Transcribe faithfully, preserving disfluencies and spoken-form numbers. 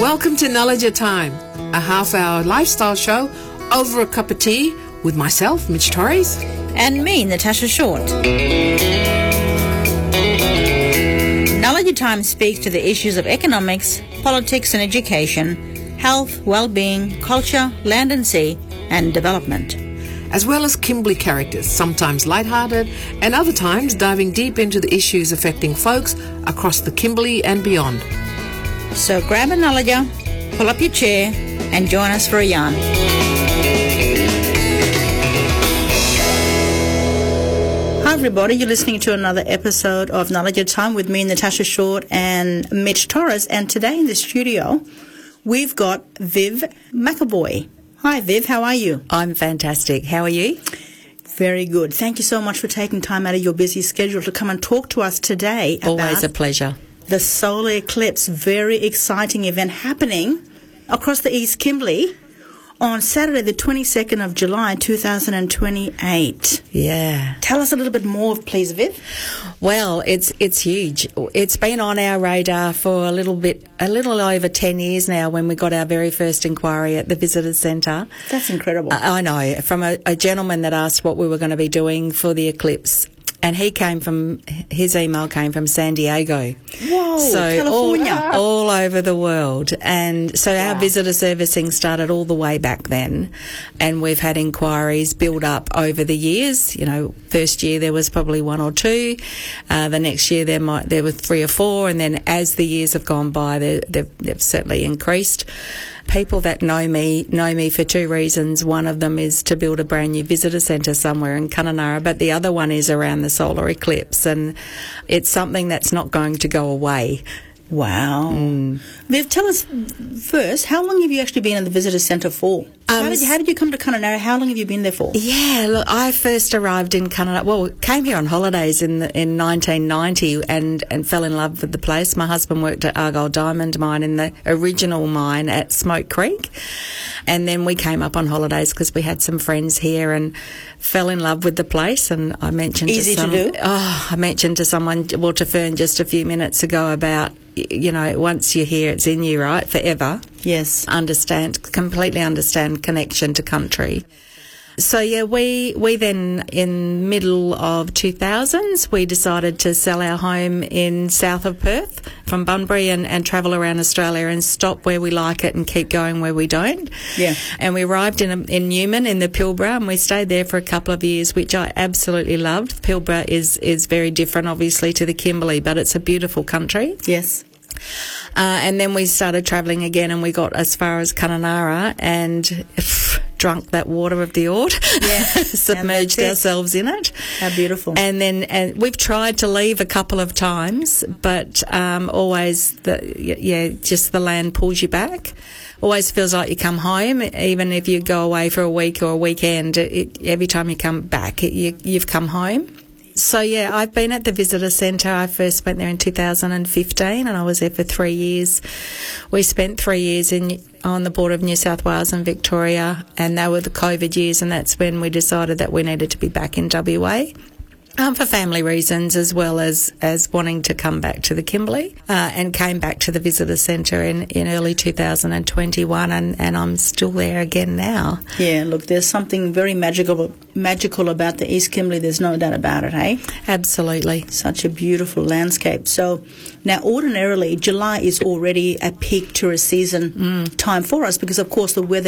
Welcome to Knowledge Time, a half-hour lifestyle show over a cup of tea with myself, Mitch Torres. And me, Natasha Short. Knowledge Time speaks to the issues of economics, politics and education, health, well-being, culture, land and sea, and development. As well as Kimberley characters, sometimes lighthearted and other times diving deep into the issues affecting folks across the Kimberley and beyond. So grab a knowledger, pull up your chair, and join us for a yarn. Hi everybody, you're listening to another episode of Knowledge at Time with me, Natasha Short, and Mitch Torres. And today in the studio, we've got Viv McAvoy. Hi Viv, how are you? I'm fantastic. How are you? Very good. Thank you so much for taking time out of your busy schedule to come and talk to us today. Always about a pleasure. The solar eclipse, very exciting event happening across the East Kimberley on Saturday, the twenty-second of July, two thousand twenty-eight. Yeah. Tell us a little bit more, please, Viv. Well, it's it's huge. It's been on our radar for a little bit, a little over ten years now when we got our very first inquiry at the Visitors Centre. That's incredible. Uh, I know, from a, a gentleman that asked what we were going to be doing for the eclipse. And he came from, his email came from San Diego. Whoa, so California. All, all over the world. And so wow. Our visitor servicing started all the way back then. And we've had inquiries build up over the years. You know, first year there was probably one or two. Uh, the next year there might there were three or four. And then as the years have gone by, they've, they've certainly increased. People that know me know me for two reasons. One of them is to build a brand new visitor centre somewhere in Kununurra, but the other one is around the solar eclipse, and it's something that's not going to go away. Wow. Mm. Viv, tell us first, how long have you actually been in the visitor centre for? Um, how, did you, how did you come to Kununurra? How long have you been there for? Yeah, look, I first arrived in Kununurra, well, came here on holidays in the, in nineteen ninety and, and fell in love with the place. My husband worked at Argyle Diamond Mine in the original mine at Smoke Creek. And then we came up on holidays because we had some friends here and fell in love with the place. And I mentioned Easy to, some, to do. Oh, I mentioned to someone, well, to Fern just a few minutes ago about, you know, once you're here, it's in you, right, forever. Yes. Understand, completely understand connection to country. So, yeah, we we then, in middle of two thousands, we decided to sell our home in south of Perth from Bunbury and, and travel around Australia and stop where we like it and keep going where we don't. Yeah. And we arrived in in Newman in the Pilbara, and we stayed there for a couple of years, which I absolutely loved. Pilbara is, is very different, obviously, to the Kimberley, but it's a beautiful country. Yes. Uh, and then we started travelling again, and we got as far as Kununurra and pff, drunk that water of the Ord, yeah. submerged ourselves in it. How beautiful. And then and we've tried to leave a couple of times, but um, always, the, yeah, just the land pulls you back. Always feels like you come home, even if you go away for a week or a weekend. It, every time you come back, it, you, you've come home. So, yeah, I've been at the Visitor Centre. I first went there in two thousand fifteen and I was there for three years. We spent three years in on the border of New South Wales and Victoria, and they were the COVID years, and that's when we decided that we needed to be back in W A. Um, for family reasons, as well as, as wanting to come back to the Kimberley, uh, and came back to the Visitor Centre in, in early two thousand twenty-one, and, and I'm still there again now. Yeah, look, there's something very magical magical about the East Kimberley, there's no doubt about it, eh? Absolutely. Such a beautiful landscape. So, now ordinarily, July is already a peak tourist season mm. time for us because, of course, the weather